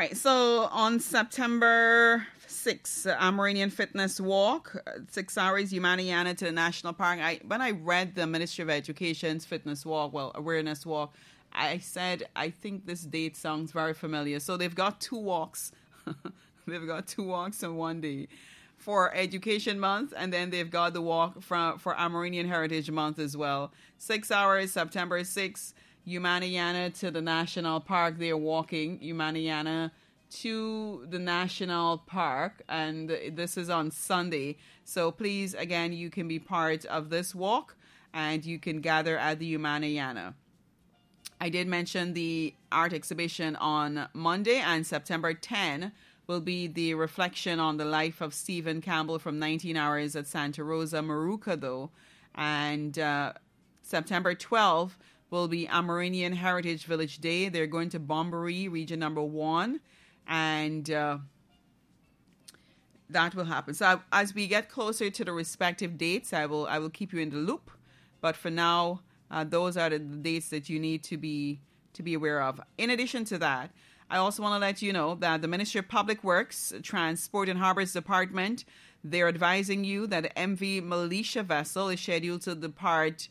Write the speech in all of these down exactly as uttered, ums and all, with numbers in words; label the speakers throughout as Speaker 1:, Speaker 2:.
Speaker 1: right. So on September sixth, uh, Amerindian Fitness Walk, uh, six hours, Humaniana to the National Park. I, when I read the Ministry of Education's Fitness Walk, well, Awareness Walk, I said, I think this date sounds very familiar. So they've got two walks. They've got two walks in one day for Education Month, and then they've got the walk from, for Amerindian Heritage Month as well. Six hours, September sixth, Humaniana to the National Park. They're walking Humaniana to the National Park, and this is on Sunday. So please, again, you can be part of this walk, and you can gather at the Humaniana. I did mention the art exhibition on Monday, and September tenth will be the reflection on the life of Stephen Campbell from nineteen hours at Santa Rosa, Marucado. And uh, September twelfth will be Amerindian Heritage Village Day. They're going to Bomboree, region number one, and uh, that will happen. So I, as we get closer to the respective dates, I will I will keep you in the loop. But for now, Uh, those are the dates that you need to be to be aware of. In addition to that, I also want to let you know that the Ministry of Public Works, Transport and Harbors Department, they're advising you that the M V Militia vessel is scheduled to depart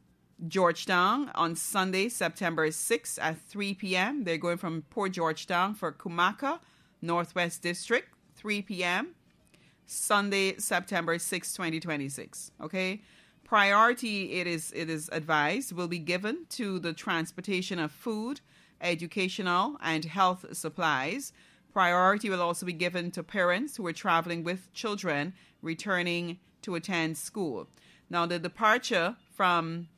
Speaker 1: Georgetown on Sunday, September sixth at three p.m. They're going from Port Georgetown for Kumaka, Northwest District, three p.m. Sunday, September sixth, twenty twenty-six. Okay? Priority, it is it is advised, will be given to the transportation of food, educational, and health supplies. Priority will also be given to parents who are traveling with children returning to attend school. Now, the departure from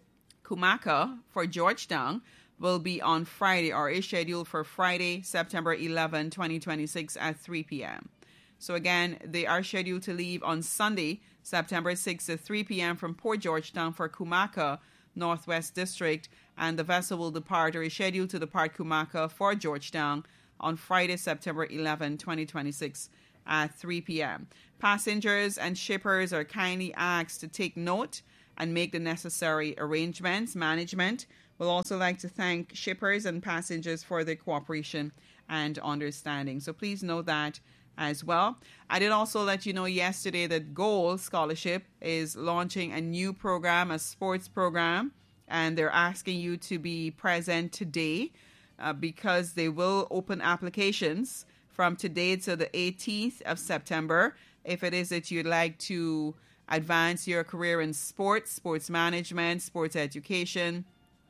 Speaker 1: Kumaka for Georgetown will be on Friday, or is scheduled for Friday, September eleventh, twenty twenty-six at three p.m. So again, they are scheduled to leave on Sunday, September sixth at three p.m. from Port Georgetown for Kumaka, Northwest District, and the vessel will depart, or is scheduled to depart Kumaka for Georgetown on Friday, September eleventh, twenty twenty-six at three p.m. Passengers and shippers are kindly asked to take note and make the necessary arrangements. Management will also like to thank shippers and passengers for their cooperation and understanding. So please note that as well. I did also let you know yesterday that Gold Scholarship is launching a new program, a sports program, and they're asking you to be present today uh, because they will open applications from today to the eighteenth of September. If it is that you'd like to advance your career in sports, sports management, sports education,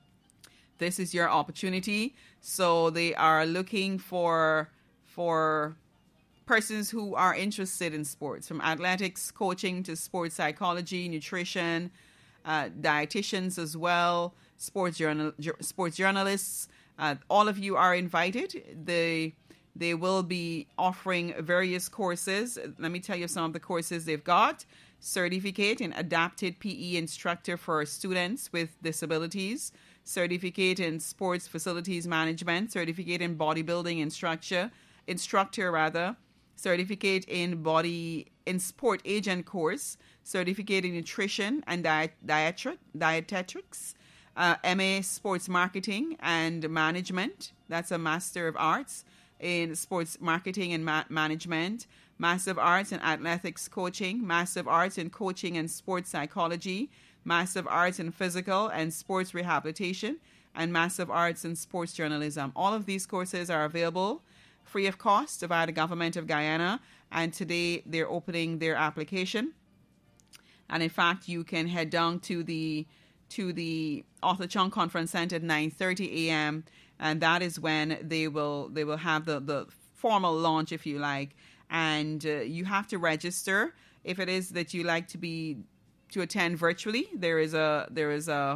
Speaker 1: this is your opportunity. So they are looking for for persons who are interested in sports, from athletics, coaching to sports psychology, nutrition, uh, dietitians as well, sports journal, sports journalists. Uh, all of you are invited. They they will be offering various courses. Let me tell you some of the courses they've got. Certificate in Adapted P E Instructor for students with disabilities. Certificate in Sports Facilities Management. Certificate in Bodybuilding Instructor, instructor rather. Certificate in Body in Sport Agent course. Certificate in Nutrition and diet, dietetic, Dietetics. Uh, M A Sports Marketing and Management. That's a Master of Arts in Sports Marketing and Ma- Management. Master of Arts in Athletics Coaching. Master of Arts in Coaching and Sports Psychology. Master of Arts in Physical and Sports Rehabilitation. And Master of Arts in Sports Journalism. All of these courses are available free of cost via the Government of Guyana. And today they're opening their application. And in fact, you can head down to the to the Arthur Chung Conference Center at nine thirty a.m. and that is when they will they will have the, the formal launch, if you like. And uh, you have to register if it is that you like to be to attend virtually. There is a there is a,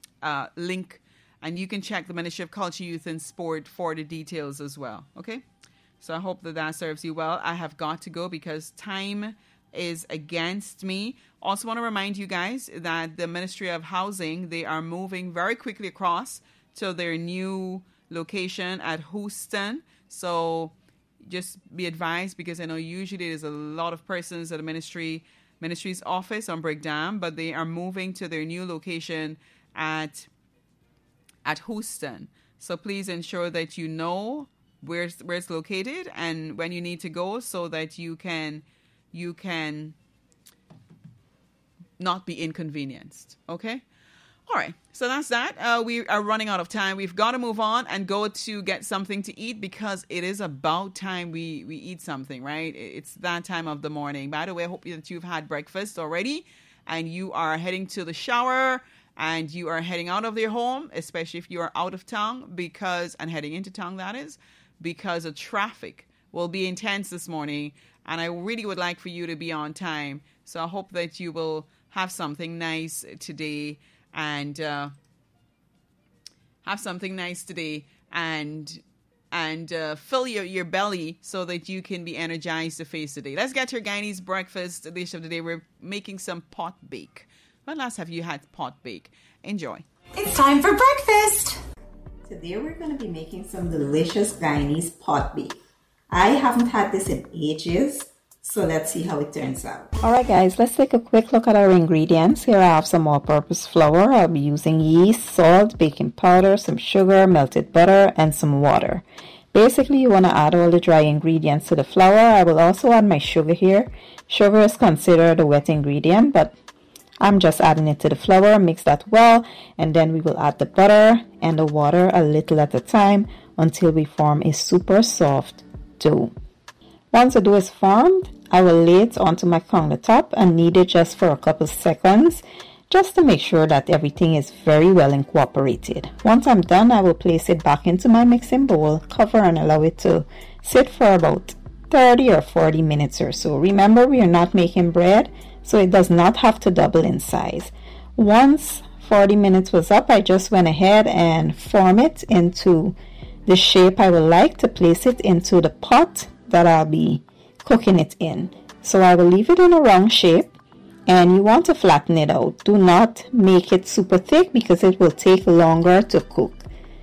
Speaker 1: a link, and you can check the Ministry of Culture, Youth and Sport for the details as well. Okay, so I hope that that serves you well. I have got to go because time is against me. Also want to remind you guys that the Ministry of Housing, they are moving very quickly across to their new location at Houston. So just be advised, because I know usually there's a lot of persons at the ministry ministry's office on Brick Dam, but they are moving to their new location at at Houston. So please ensure that you know where it's, where it's located and when you need to go, so that you can you can not be inconvenienced. Okay. All right. So that's that. Uh, we are running out of time. We've got to move on and go to get something to eat, because it is about time we, we eat something, right? It's that time of the morning. By the way, I hope that you've had breakfast already and you are heading to the shower and you are heading out of your home, especially if you are out of town, because, and heading into town, that is, because the traffic will be intense this morning. And I really would like for you to be on time. So I hope that you will have something nice today and uh, have something nice today and and uh, fill your, your belly so that you can be energized to face the day. Let's get to your Guyanese breakfast dish of the day. We're making some pot bake. When last have you had pot bake? Enjoy.
Speaker 2: It's time for breakfast. Today we're going to be making some delicious Guyanese pot bake. I haven't had this in ages. So let's see how it turns out.
Speaker 3: Alright guys, let's take a quick look at our ingredients. Here I have some all-purpose flour. I'll be using yeast, salt, baking powder, some sugar, melted butter, and some water. Basically, you want to add all the dry ingredients to the flour. I will also add my sugar here. Sugar is considered a wet ingredient, but I'm just adding it to the flour. Mix that well, and then we will add the butter and the water a little at a time until we form a super soft dough. Once the dough is formed, I will lay it onto my countertop and knead it just for a couple seconds, just to make sure that everything is very well incorporated. Once I'm done, I will place it back into my mixing bowl, cover and allow it to sit for about thirty or forty minutes or so. Remember, we are not making bread, so it does not have to double in size. Once forty minutes was up, I just went ahead and form it into the shape I would like to place it into the pot that I'll be cooking it in. So I will leave it in a round shape, and you want to flatten it out. Do not make it super thick because it will take longer to cook.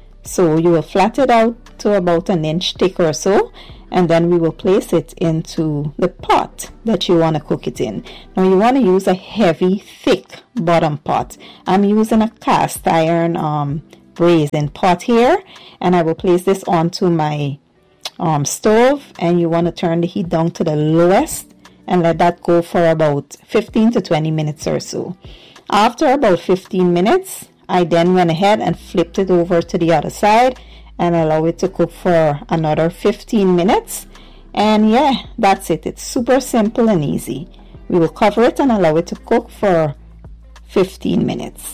Speaker 3: So you will flatten it out to about an inch thick or so, and then we will place it into the pot that you want to cook it in. Now you want to use a heavy, thick bottom pot. I'm using a cast iron um, brazen pot here, and I will place this onto my Um, stove, and you want to turn the heat down to the lowest and let that go for about fifteen to twenty minutes or so. After about fifteen minutes, I then went ahead and flipped it over to the other side and allow it to cook for another fifteen minutes. And yeah, that's it. It's super simple and easy. We will cover it and allow it to cook for fifteen minutes.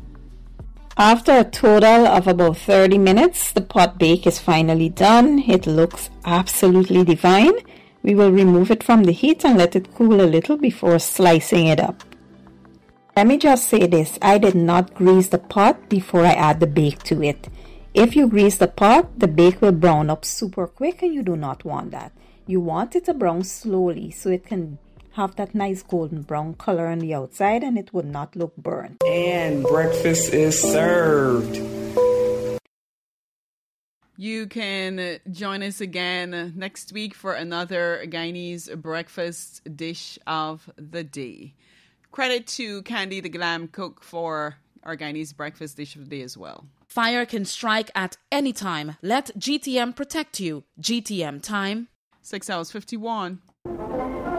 Speaker 3: After a total of about thirty minutes, the pot bake is finally done. It looks absolutely divine. We will remove it from the heat and let it cool a little before slicing it up. Let me just say this, I did not grease the pot before I add the bake to it. If you grease the pot, the bake will brown up super quick, and you do not want that. You want it to brown slowly so it can have that nice golden brown color on the outside and it would not look burnt.
Speaker 4: And breakfast is served.
Speaker 1: You can join us again next week for another Guyanese breakfast dish of the day. Credit to Candy the Glam Cook for our Guyanese breakfast dish of the day as well.
Speaker 5: Fire can strike at any time. Let G T M protect you. G T M time.
Speaker 1: six hours fifty-one.